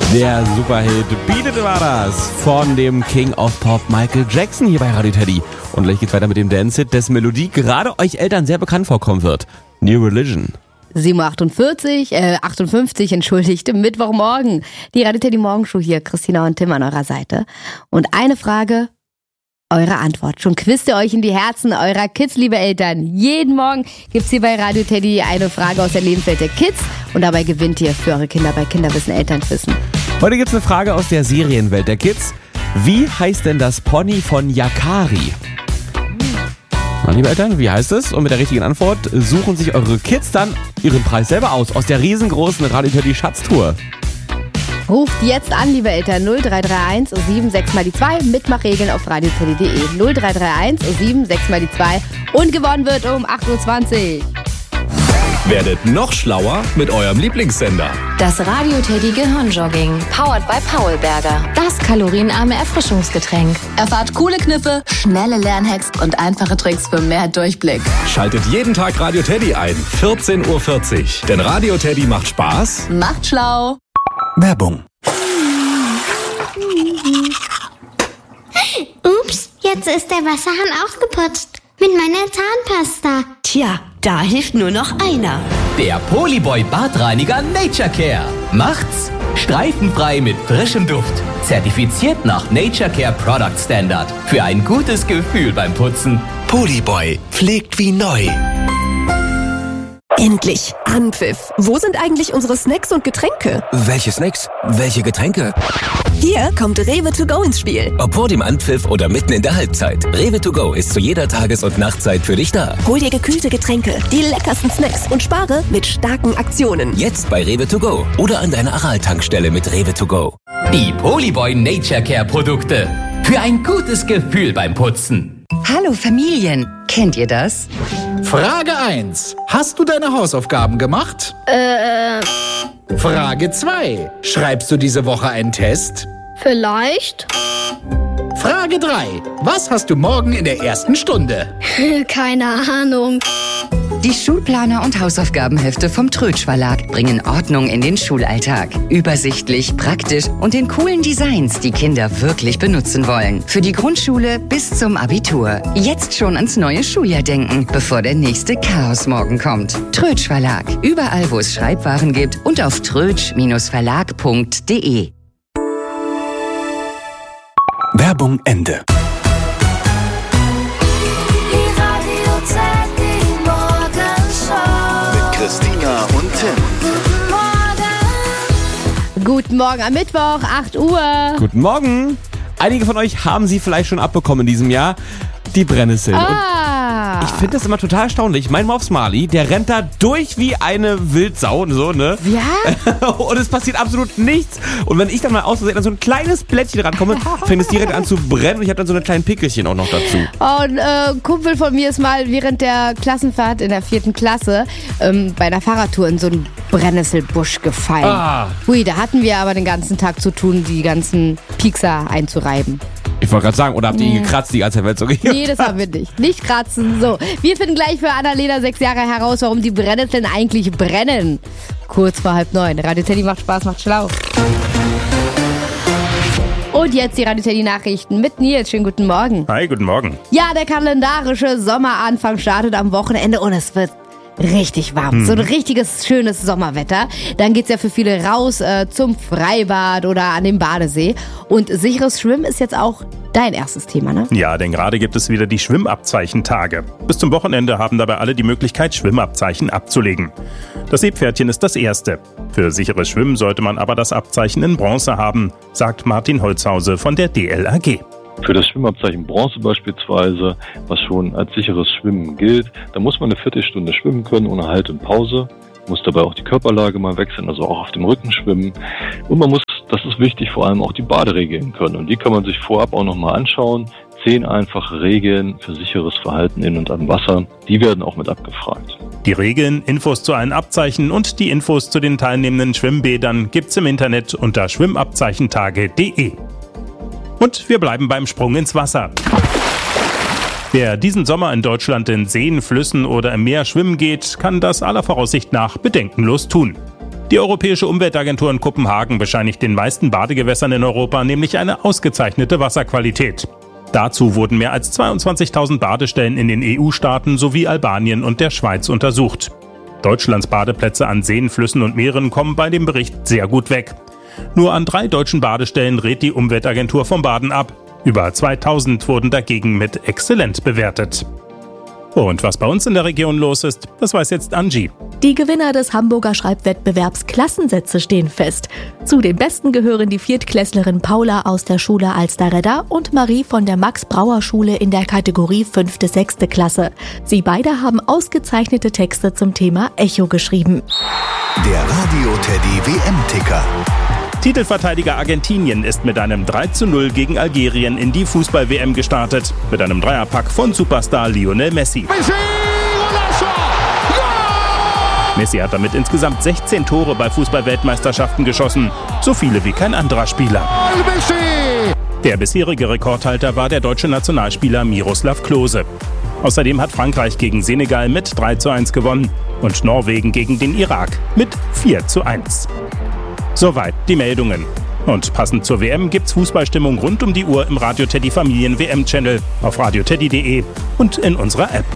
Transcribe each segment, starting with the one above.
Der Superhit Beat It war das von dem King of Pop Michael Jackson hier bei Radio Teddy. Und gleich geht's weiter mit dem Dance-Hit, dessen Melodie gerade euch Eltern sehr bekannt vorkommen wird. New Religion. 58, entschuldigt, Mittwochmorgen. Die Radio Teddy Morgenshow hier, Christina und Tim an eurer Seite. Und eine Frage, eure Antwort. Schon quizt ihr euch in die Herzen eurer Kids, liebe Eltern. Jeden Morgen gibt's hier bei Radio Teddy eine Frage aus der Lebenswelt der Kids. Und dabei gewinnt ihr für eure Kinder bei Kinderwissen Elternquissen. Heute gibt's eine Frage aus der Serienwelt der Kids. Wie heißt denn das Pony von Yakari? Na, liebe Eltern, wie heißt es? Und mit der richtigen Antwort suchen sich eure Kids dann ihren Preis selber aus der riesengroßen Radio Teddy Schatztour. Ruft jetzt an, liebe Eltern, 0331 76 mal die 2, Mitmachregeln auf radioteddy.de. 0331 76 mal die 2 und gewonnen wird um 8.20 Uhr. Werdet noch schlauer mit eurem Lieblingssender. Das Radio Teddy Gehirnjogging, powered by Paulberger. Das kalorienarme Erfrischungsgetränk. Erfahrt coole Kniffe, schnelle Lernhacks und einfache Tricks für mehr Durchblick. Schaltet jeden Tag Radio Teddy ein, 14:40 Uhr. Denn Radio Teddy macht Spaß. Macht schlau. Werbung. Ups, jetzt ist der Wasserhahn ausgeputzt. Mit meiner Zahnpasta. Tja, da hilft nur noch einer. Der Polyboy Badreiniger Nature Care. Macht's streifenfrei mit frischem Duft. Zertifiziert nach Nature Care Product Standard. Für ein gutes Gefühl beim Putzen. Polyboy pflegt wie neu. Endlich, Anpfiff. Wo sind eigentlich unsere Snacks und Getränke? Welche Snacks? Welche Getränke? Hier kommt Rewe to go ins Spiel. Ob vor dem Anpfiff oder mitten in der Halbzeit. Rewe to go ist zu jeder Tages- und Nachtzeit für dich da. Hol dir gekühlte Getränke, die leckersten Snacks und spare mit starken Aktionen. Jetzt bei Rewe to go oder an deiner Aral-Tankstelle mit Rewe to go. Die Polyboy Nature Care Produkte. Für ein gutes Gefühl beim Putzen. Hallo Familien, kennt ihr das? Frage 1. Hast du deine Hausaufgaben gemacht? Frage 2. Schreibst du diese Woche einen Test? Vielleicht. Frage 3. Was hast du morgen in der ersten Stunde? Keine Ahnung. Die Schulplaner und Hausaufgabenhefte vom Trötsch Verlag bringen Ordnung in den Schulalltag. Übersichtlich, praktisch und in coolen Designs, die Kinder wirklich benutzen wollen. Für die Grundschule bis zum Abitur. Jetzt schon ans neue Schuljahr denken, bevor der nächste Chaosmorgen kommt. Trötsch Verlag. Überall, wo es Schreibwaren gibt und auf trötsch-verlag.de. Werbung Ende. Christina und Tim. Guten Morgen am Mittwoch, 8 Uhr. Guten Morgen. Einige von euch haben sie vielleicht schon abbekommen in diesem Jahr. Die Brennnesseln. Und ich finde das immer total erstaunlich. Mein Mops Marley, der rennt da durch wie eine Wildsau und so, ne? Ja? Und es passiert absolut nichts. Und wenn ich dann mal aus Versehen an so ein kleines Blättchen rankomme, fängt es direkt an zu brennen und ich habe dann so eine kleinen Pickelchen auch noch dazu. Und ein Kumpel von mir ist mal während der Klassenfahrt in der 4. Klasse bei einer Fahrradtour in so einen Brennnesselbusch gefallen. Hui, da hatten wir aber den ganzen Tag zu tun, die ganzen Piekser einzureiben. Ich wollte gerade sagen, oder habt ihr ihn gekratzt die ganze Zeit? Nee, das haben wir nicht. Nicht kratzen. So, wir finden gleich für Annalena 6 Jahre heraus, warum die Brennnesseln eigentlich brennen. Kurz vor 8:30. Radio Teddy macht Spaß, macht schlau. Und jetzt die Radio Teddy Nachrichten mit Nils. Schönen guten Morgen. Hi, guten Morgen. Ja, der kalendarische Sommeranfang startet am Wochenende und es wird richtig warm. So ein richtiges, schönes Sommerwetter. Dann geht's ja für viele raus zum Freibad oder an den Badesee. Und sicheres Schwimmen ist jetzt auch dein erstes Thema, ne? Ja, denn gerade gibt es wieder die Schwimmabzeichentage. Bis zum Wochenende haben dabei alle die Möglichkeit, Schwimmabzeichen abzulegen. Das Seepferdchen ist das erste. Für sicheres Schwimmen sollte man aber das Abzeichen in Bronze haben, sagt Martin Holzhause von der DLAG. Für das Schwimmabzeichen Bronze beispielsweise, was schon als sicheres Schwimmen gilt, da muss man eine Viertelstunde schwimmen können ohne Halt und Pause, muss dabei auch die Körperlage mal wechseln, also auch auf dem Rücken schwimmen. Und man muss, das ist wichtig, vor allem auch die Baderegeln können. Und die kann man sich vorab auch nochmal anschauen. 10 einfache Regeln für sicheres Verhalten in und am Wasser, die werden auch mit abgefragt. Die Regeln, Infos zu allen Abzeichen und die Infos zu den teilnehmenden Schwimmbädern gibt's im Internet unter schwimmabzeichentage.de. Und wir bleiben beim Sprung ins Wasser. Wer diesen Sommer in Deutschland in Seen, Flüssen oder im Meer schwimmen geht, kann das aller Voraussicht nach bedenkenlos tun. Die Europäische Umweltagentur in Kopenhagen bescheinigt den meisten Badegewässern in Europa nämlich eine ausgezeichnete Wasserqualität. Dazu wurden mehr als 22.000 Badestellen in den EU-Staaten sowie Albanien und der Schweiz untersucht. Deutschlands Badeplätze an Seen, Flüssen und Meeren kommen bei dem Bericht sehr gut weg. Nur an 3 deutschen Badestellen rät die Umweltagentur vom Baden ab. Über 2000 wurden dagegen mit exzellent bewertet. Und was bei uns in der Region los ist, das weiß jetzt Angie. Die Gewinner des Hamburger Schreibwettbewerbs Klassensätze stehen fest. Zu den Besten gehören die Viertklässlerin Paula aus der Schule Alsterredda und Marie von der Max-Brauer-Schule in der Kategorie 5. bis 6. Klasse. Sie beide haben ausgezeichnete Texte zum Thema Echo geschrieben. Der Radio Teddy WM-Ticker. Titelverteidiger Argentinien ist mit einem 3:0 gegen Algerien in die Fußball-WM gestartet. Mit einem Dreierpack von Superstar Lionel Messi. Messi hat damit insgesamt 16 Tore bei Fußball-Weltmeisterschaften geschossen. So viele wie kein anderer Spieler. Der bisherige Rekordhalter war der deutsche Nationalspieler Miroslav Klose. Außerdem hat Frankreich gegen Senegal mit 3:1 gewonnen und Norwegen gegen den Irak mit 4:1. Soweit die Meldungen. Und passend zur WM gibt's Fußballstimmung rund um die Uhr im Radio Teddy Familien WM-Channel, auf radioteddy.de und in unserer App.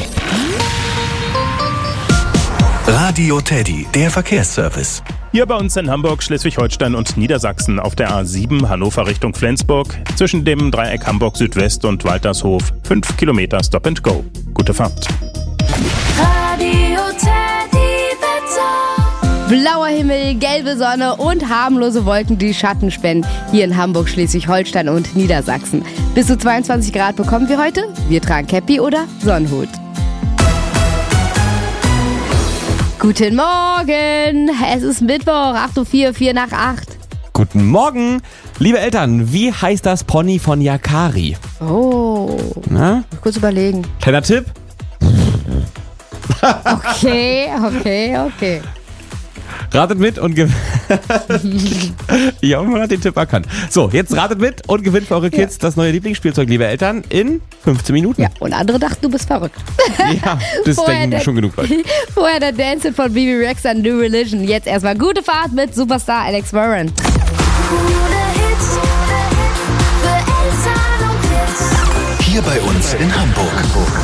Radio Teddy, der Verkehrsservice. Hier bei uns in Hamburg, Schleswig-Holstein und Niedersachsen auf der A7 Hannover Richtung Flensburg zwischen dem Dreieck Hamburg Südwest und Waltershof 5 Kilometer Stop and Go. Gute Fahrt. Radio Teddy Wetter. Blauer Himmel, gelbe Sonne und harmlose Wolken, die Schatten spenden. Hier in Hamburg, Schleswig-Holstein und Niedersachsen. Bis zu 22 Grad bekommen wir heute. Wir tragen Käppi oder Sonnenhut. Guten Morgen, es ist Mittwoch, 8:04 Uhr, 4 nach 8. Guten Morgen. Liebe Eltern, wie heißt das Pony von Yakari? Oh, Na? kurz überlegen. Kleiner Tipp? Okay. Ratet mit und gewinnt. Ich hoffe, man hat den Tipp erkannt. So, jetzt ratet mit und gewinnt für eure Kids das neue Lieblingsspielzeug, liebe Eltern, in 15 Minuten. Ja, und andere dachten, du bist verrückt. Ja, das denken schon genug Leute. Vorher der Dance von Bibi Rexa und New Religion. Jetzt erstmal gute Fahrt mit Superstar Alex Warren. Hier bei uns in Hamburg.